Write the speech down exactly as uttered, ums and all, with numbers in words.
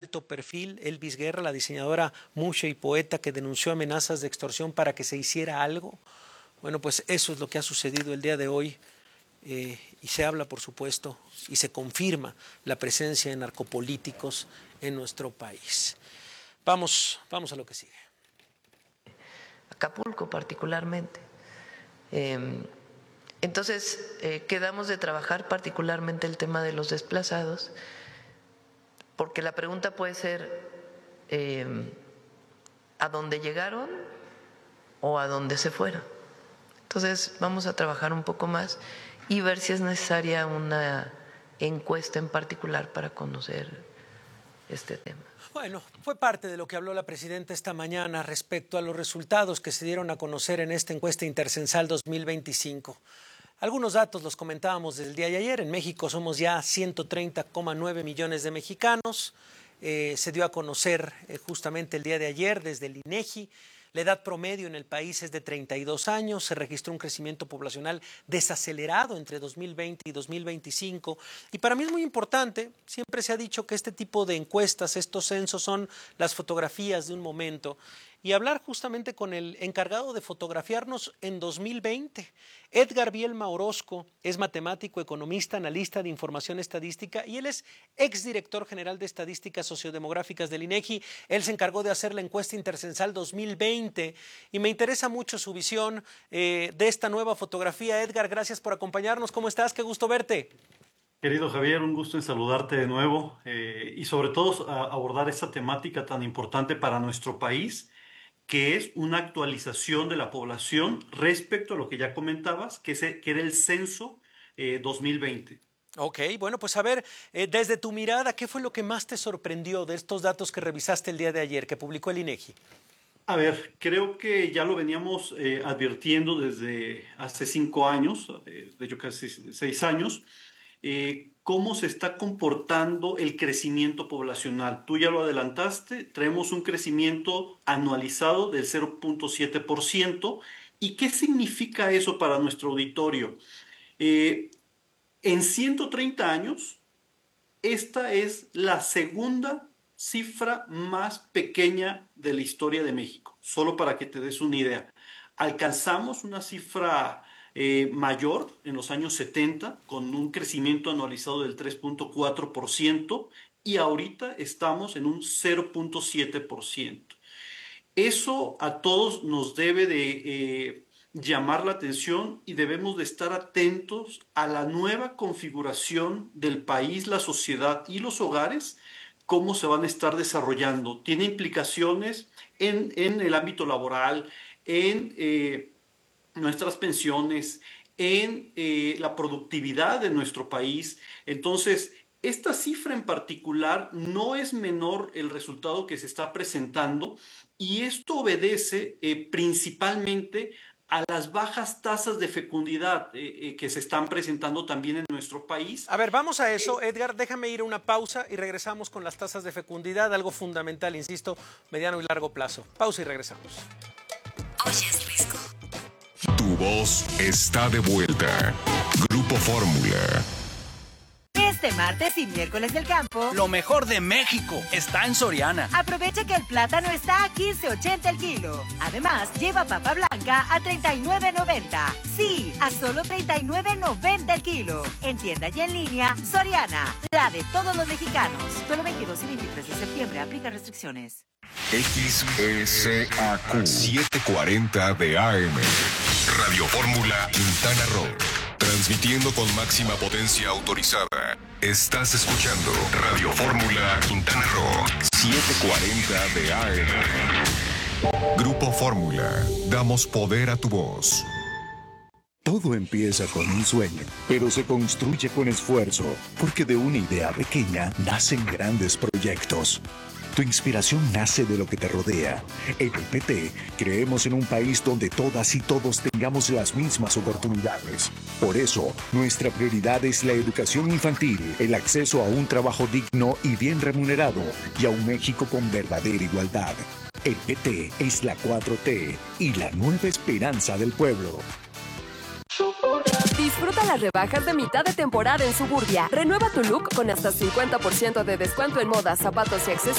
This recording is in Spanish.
alto perfil, Elvis Guerra, la diseñadora mushe y poeta que denunció amenazas de extorsión para que se hiciera algo. Bueno, pues eso es lo que ha sucedido el día de hoy eh, y se habla, por supuesto, y se confirma la presencia de narcopolíticos en nuestro país. Vamos, vamos a lo que sigue. Acapulco particularmente. Eh, entonces, eh, quedamos de trabajar particularmente el tema de los desplazados, porque la pregunta puede ser eh, ¿a dónde llegaron o a dónde se fueron? Entonces, vamos a trabajar un poco más y ver si es necesaria una encuesta en particular para conocer este tema. Bueno, fue parte de lo que habló la presidenta esta mañana respecto a los resultados que se dieron a conocer en esta encuesta intercensal dos mil veinticinco. Algunos datos los comentábamos desde el día de ayer. En México somos ya ciento treinta coma nueve millones de mexicanos. Eh, se dio a conocer eh, justamente el día de ayer desde el INEGI. La edad promedio en el país es de treinta y dos años, se registró un crecimiento poblacional desacelerado entre dos mil veinte y dos mil veinticinco. Y para mí es muy importante, siempre se ha dicho que este tipo de encuestas, estos censos son las fotografías de un momento. Y hablar justamente con el encargado de fotografiarnos en dos mil veinte. Edgar Bielma Orozco es matemático, economista, analista de información estadística y él es exdirector general de estadísticas sociodemográficas del INEGI. Él se encargó de hacer la encuesta intercensal dos mil veinte y me interesa mucho su visión eh, de esta nueva fotografía. Edgar, gracias por acompañarnos. ¿Cómo estás? Qué gusto verte. Querido Javier, un gusto en saludarte de nuevo eh, y sobre todo a abordar esta temática tan importante para nuestro país, que es una actualización de la población respecto a lo que ya comentabas, que, se, que era el censo eh, dos mil veinte. Ok, bueno, pues a ver, eh, desde tu mirada, ¿qué fue lo que más te sorprendió de estos datos que revisaste el día de ayer, que publicó el INEGI? A ver, creo que ya lo veníamos eh, advirtiendo desde hace cinco años, eh, de hecho casi seis años, eh, cómo se está comportando el crecimiento poblacional. Tú ya lo adelantaste, traemos un crecimiento anualizado del cero punto siete por ciento. ¿Y qué significa eso para nuestro auditorio? Eh, en ciento treinta años, esta es la segunda cifra más pequeña de la historia de México, solo para que te des una idea. Alcanzamos una cifra eh, mayor en los años setenta, con un crecimiento anualizado del tres punto cuatro por ciento, y ahorita estamos en un cero punto siete por ciento. Eso a todos nos debe de eh, llamar la atención y debemos de estar atentos a la nueva configuración del país, la sociedad y los hogares, cómo se van a estar desarrollando. Tiene implicaciones en, en el ámbito laboral, en eh, nuestras pensiones, en eh, la productividad de nuestro país. Entonces, esta cifra en particular no es menor el resultado que se está presentando, y esto obedece eh, principalmente a las bajas tasas de fecundidad eh, eh, que se están presentando también en nuestro país. A ver, vamos a eso. Edgar, déjame ir a una pausa y regresamos con las tasas de fecundidad, algo fundamental, insisto, mediano y largo plazo. Pausa y regresamos. Oyes Risco. Tu voz está de vuelta. Grupo Fórmula. Este martes y miércoles del campo, lo mejor de México está en Soriana. Aprovecha que el plátano está a quince ochenta el kilo. Además, lleva papa blanca a treinta y nueve noventa. Sí, a solo treinta y nueve noventa el kilo. En tienda y en línea, Soriana, la de todos los mexicanos. Solo veintidós y veintitrés de septiembre, aplica restricciones. X S A Q setecientos cuarenta de A M. Radio Fórmula Quintana Roo. Transmitiendo con máxima potencia autorizada. Estás escuchando Radio Fórmula Quintana Roo setecientos cuarenta de A M. Grupo Fórmula. Damos poder a tu voz. Todo empieza con un sueño, pero se construye con esfuerzo, porque de una idea pequeña nacen grandes proyectos. Tu inspiración nace de lo que te rodea. En el P T creemos en un país donde todas y todos tengamos las mismas oportunidades. Por eso, nuestra prioridad es la educación infantil, el acceso a un trabajo digno y bien remunerado, y a un México con verdadera igualdad. El P T es la cuatro T y la nueva esperanza del pueblo. Disfruta las rebajas de mitad de temporada en Suburbia. Renueva tu look con hasta cincuenta por ciento de descuento en moda, zapatos y accesorios